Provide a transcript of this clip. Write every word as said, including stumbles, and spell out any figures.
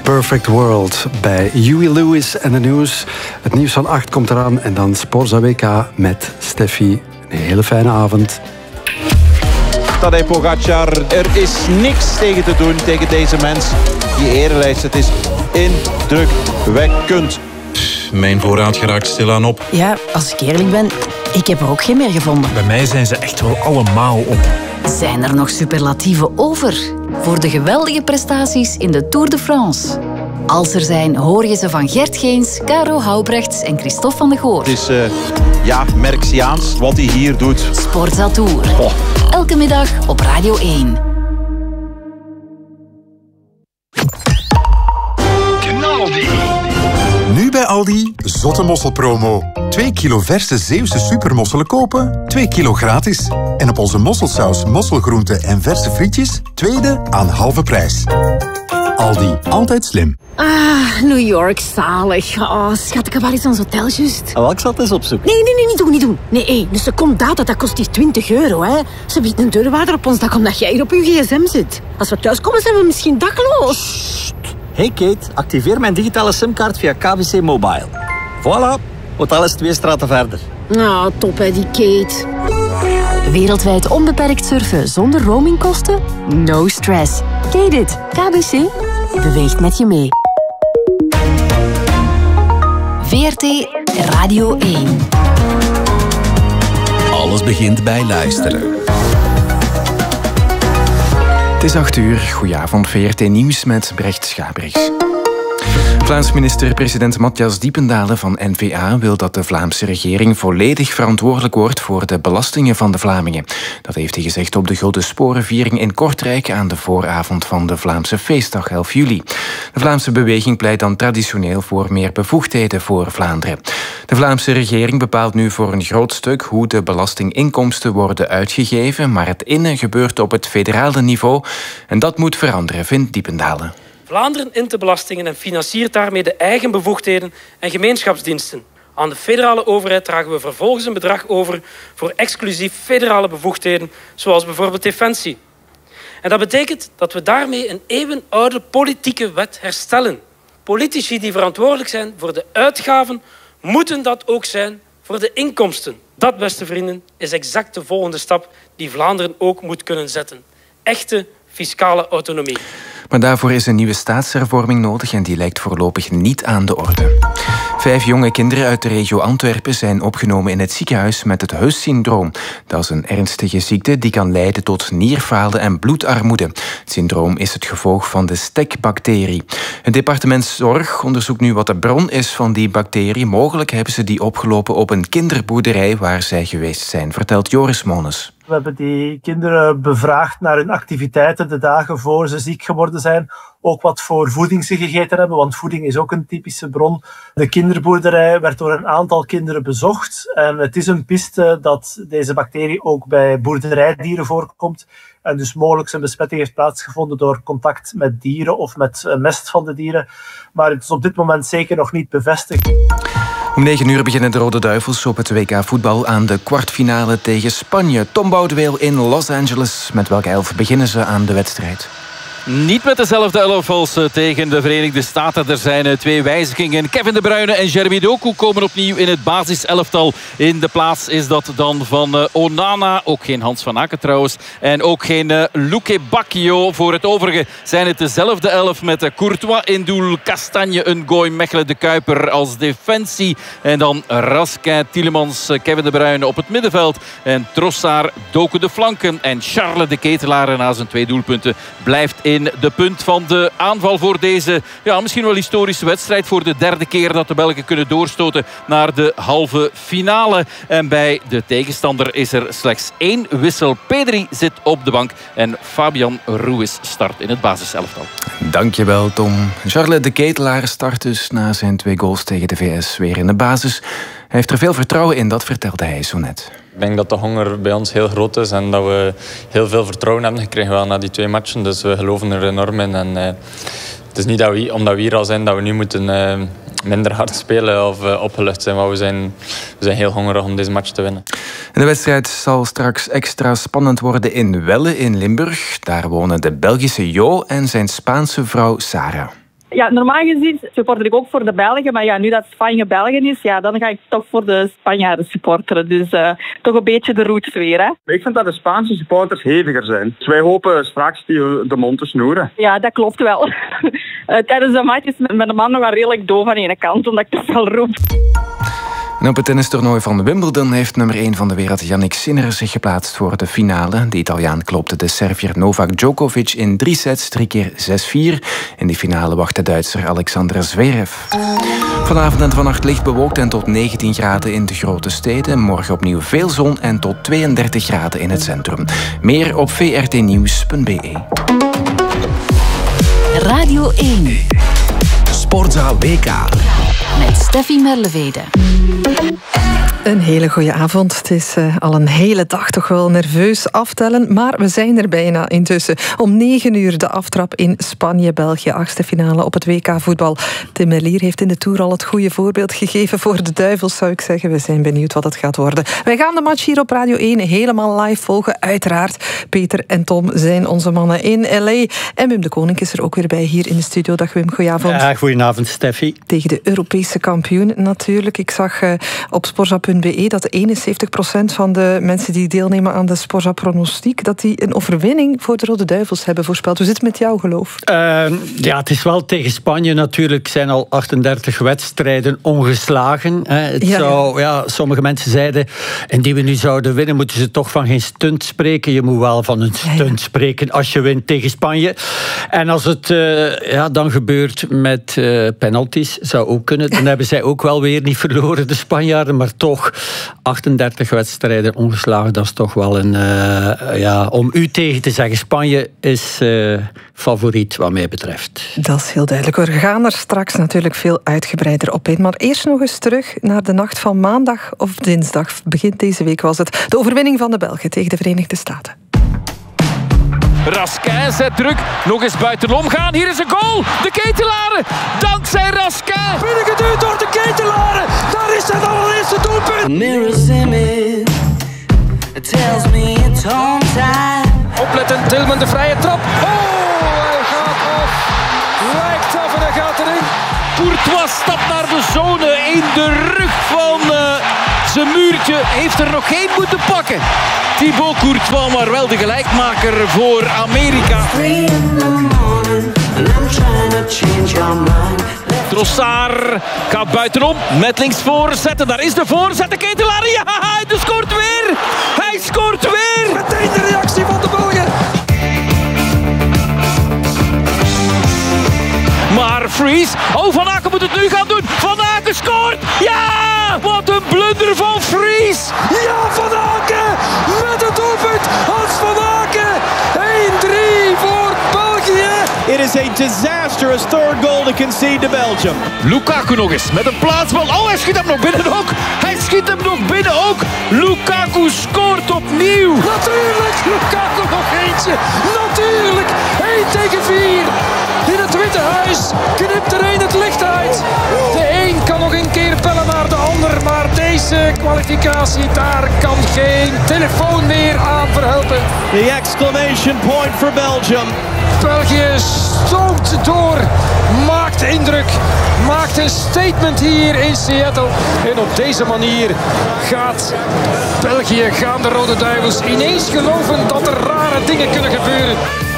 Perfect World bij Huey Lewis en de nieuws. Het nieuws van acht komt eraan en dan Sporza W K met Steffi. Een hele fijne avond. Tadej Pogacar, er is niks tegen te doen tegen deze mens. Die erenlijst, het is indrukwekkend. Mijn voorraad geraakt stilaan op. Ja, als ik eerlijk ben, ik heb er ook geen meer gevonden. Bij mij zijn ze echt wel allemaal op. Zijn er nog superlatieven over? Voor de geweldige prestaties in de Tour de France. Als er zijn, hoor je ze van Gert Geens, Caro Houbrechts en Christophe van de Goor. Het is, uh, ja, Merksiaans wat hij hier doet. Sporza Tour. Oh. Elke middag op Radio één. Knaldi. Nu bij Aldi, zotte mosselpromo. twee kilo verse Zeeuwse supermosselen kopen, twee kilo gratis. En op onze mosselsaus, mosselgroenten en verse frietjes, tweede aan halve prijs. Aldi, altijd slim. Ah, New York, zalig. Oh, schat, ik heb wel eens ons hotel juist. En welk zat eens op zoek? Nee, nee, nee, niet doen, niet doen. Nee, hé, dus er komt data, dat kost hier twintig euro, hè. Ze biedt een deurwaarder op ons dak omdat jij hier op je gsm zit. Als we thuiskomen zijn we misschien dakloos. Hey Kate, activeer mijn digitale simkaart via K B C Mobile. Voilà, hotel is twee straten verder. Nou, top hè, die Kate. Wereldwijd onbeperkt surfen zonder roamingkosten? No stress. Kate it. K B C beweegt met je mee. V R T Radio één. Alles begint bij luisteren. Het is acht uur. Goedenavond, V R T Nieuws met Brecht Schabrichs. Vlaams minister-president Matthias Diependalen van N V A wil dat de Vlaamse regering volledig verantwoordelijk wordt voor de belastingen van de Vlamingen. Dat heeft hij gezegd op de Gulden Sporenviering in Kortrijk aan de vooravond van de Vlaamse feestdag elf juli. De Vlaamse beweging pleit dan traditioneel voor meer bevoegdheden voor Vlaanderen. De Vlaamse regering bepaalt nu voor een groot stuk hoe de belastinginkomsten worden uitgegeven, maar het innen gebeurt op het federale niveau en dat moet veranderen, vindt Diependalen. Vlaanderen int de belastingen en financiert daarmee de eigen bevoegdheden en gemeenschapsdiensten. Aan de federale overheid dragen we vervolgens een bedrag over voor exclusief federale bevoegdheden, zoals bijvoorbeeld defensie. En dat betekent dat we daarmee een eeuwenoude politieke wet herstellen. Politici die verantwoordelijk zijn voor de uitgaven, moeten dat ook zijn voor de inkomsten. Dat, beste vrienden, is exact de volgende stap die Vlaanderen ook moet kunnen zetten. Echte fiscale autonomie. Maar daarvoor is een nieuwe staatshervorming nodig en die lijkt voorlopig niet aan de orde. Vijf jonge kinderen uit de regio Antwerpen zijn opgenomen in het ziekenhuis met het Huys-syndroom. Dat is een ernstige ziekte die kan leiden tot nierfalen en bloedarmoede. Het syndroom is het gevolg van de stekbacterie. Het departement Zorg onderzoekt nu wat de bron is van die bacterie. Mogelijk hebben ze die opgelopen op een kinderboerderij waar zij geweest zijn, vertelt Joris Mones. We hebben die kinderen bevraagd naar hun activiteiten de dagen voor ze ziek geworden zijn. Ook wat voor voeding ze gegeten hebben, want voeding is ook een typische bron. De kinderboerderij werd door een aantal kinderen bezocht. En het is een piste dat deze bacterie ook bij boerderijdieren voorkomt. En dus mogelijk een besmetting heeft plaatsgevonden door contact met dieren of met mest van de dieren. Maar het is op dit moment zeker nog niet bevestigd. Om negen uur beginnen de Rode Duivels op het W K voetbal aan de kwartfinale tegen Spanje. Tom Boudeweel in Los Angeles. Met welke elf beginnen ze aan de wedstrijd? Niet met dezelfde elf als tegen de Verenigde Staten. Er zijn twee wijzigingen. Kevin De Bruyne en Jeremy Doku komen opnieuw in het basiselftal. In de plaats is dat dan van Onana. Ook geen Hans van Aken trouwens. En ook geen Luque Bacchio. Voor het overige zijn het dezelfde elf met Courtois in doel. Castagne, Ngoy, Mechelen, De Kuiper als defensie. En dan Raskin, Tielemans, Kevin De Bruyne op het middenveld. En Trossard, Doku de flanken. En Charles de Ketelaar na zijn twee doelpunten blijft in in de punt van de aanval voor deze ja, misschien wel historische wedstrijd. Voor de derde keer dat de Belgen kunnen doorstoten naar de halve finale. En bij de tegenstander is er slechts één wissel. Pedri zit op de bank en Fabian Ruiz start in het basiselftal. Dankjewel, Tom. Charles de Ketelaar start dus na zijn twee goals tegen de V S weer in de basis. Hij heeft er veel vertrouwen in, dat vertelde hij zo net. Ik denk dat de honger bij ons heel groot is en dat we heel veel vertrouwen hebben gekregen wel na die twee matchen. Dus we geloven er enorm in. En, uh, het is niet dat we, omdat we hier al zijn dat we nu moeten uh, minder hard spelen of uh, opgelucht zijn. Maar we zijn, we zijn heel hongerig om deze match te winnen. En de wedstrijd zal straks extra spannend worden in Welle in Limburg. Daar wonen de Belgische Jo en zijn Spaanse vrouw Sarah. Ja, normaal gezien supporter ik ook voor de Belgen, maar ja, nu dat Spanje-Belgen is, ja, dan ga ik toch voor de Spanjaarden supporteren. Dus uh, toch een beetje de roots weer, hè. Ik vind dat de Spaanse supporters heviger zijn. Dus wij hopen straks die de mond te snoeren. Ja, dat klopt wel. uh, tijdens de match is met de man nog wel redelijk doof aan de ene kant, omdat ik het wel roep. En op het tennistoernooi van Wimbledon heeft nummer één van de wereld Jannik Sinner zich geplaatst voor de finale. De Italiaan klopte de Serviër Novak Djokovic in drie sets, drie keer zes vier. In die finale wacht de Duitser Alexander Zverev. Vanavond en vannacht licht bewolkt en tot negentien graden in de grote steden. Morgen opnieuw veel zon en tot tweeëndertig graden in het centrum. Meer op v r t nieuws punt b e. Radio één. Sportza W K. Met Steffi Merlevede. Een hele goede avond. Het is uh, al een hele dag toch wel nerveus aftellen, maar we zijn er bijna intussen. Om negen uur de aftrap in Spanje-België, achtste finale op het W K voetbal. Tim Merlier heeft in de Tour al het goede voorbeeld gegeven voor de duivels, zou ik zeggen. We zijn benieuwd wat het gaat worden. Wij gaan de match hier op Radio één helemaal live volgen, uiteraard. Peter en Tom zijn onze mannen in L A. En Wim de Koning is er ook weer bij hier in de studio. Dag Wim, goedenavond. Ja, goedenavond Steffi. Tegen de Europese kampioen natuurlijk. Ik zag uh, op sportza punt b e dat eenenzeventig procent van de mensen die deelnemen aan de Sportza pronostiek, dat die een overwinning voor de Rode Duivels hebben voorspeld. Hoe zit het met jouw geloof? Uh, ja, het is wel tegen Spanje natuurlijk. zijn al achtendertig wedstrijden ongeslagen. Hè. Het ja, zou, ja, sommige mensen zeiden, indien we nu zouden winnen, moeten ze toch van geen stunt spreken. Je moet wel van een stunt ja, ja. spreken als je wint tegen Spanje. En als het uh, ja, dan gebeurt met uh, penalties, zou ook kunnen. Dan hebben zij ook wel weer niet verloren, de Spanjaarden, maar toch achtendertig wedstrijden ongeslagen, dat is toch wel een... Uh, ja, om u tegen te zeggen, Spanje is uh, favoriet wat mij betreft. Dat is heel duidelijk. We gaan er straks natuurlijk veel uitgebreider op in. Maar eerst nog eens terug naar de nacht van maandag of dinsdag. Begin deze week was het. De overwinning van de Belgen tegen de Verenigde Staten. Raskin zet druk. Nog eens buitenom gaan. Hier is een goal. De Ketelaren. Dankzij Raskin. Binnengeduwd door de Ketelaren. Daar is het allereerste doelpunt. Mirror's image. It tells me it's home time. Opletten, Tilman de vrije trap. Oh, hij gaat af. Lijkt af en hij gaat erin. Courtois stapt naar de zone in de rug van uh, zijn muurtje. Heeft er nog geen moeten pakken. Thibaut Courtois, maar wel de gelijkmaker voor Amerika. Trossard gaat buitenom met links voorzetten. Daar is de voorzet. De Ketelaar. Ja, hij scoort weer. Hij scoort weer. Meteen de reactie van de Belgen. Maar Fries. Oh, Van Aken moet het nu gaan doen. Van Aken scoort. Ja, wat een blunder van Fries. Ja, Van Aken met het doelpunt. Hans Van Aken. één drie voor België. It is a disastrous third goal to concede to Belgium. Lukaku nog eens met een plaatsbal. Oh, hij schiet hem nog binnen ook. Hij schiet hem nog binnen ook. Lukaku scoort opnieuw. Natuurlijk, Lukaku nog eentje. Natuurlijk, één tegen vier. In het Witte Huis knipt er één het licht uit. De een kan nog een keer bellen naar de ander, maar deze kwalificatie, daar kan geen telefoon meer aan verhelpen. The exclamation point for Belgium. België stoomt door, maakt indruk, maakt een statement hier in Seattle. En op deze manier gaat België, gaan de Rode Duivels ineens geloven dat er rare dingen kunnen gebeuren.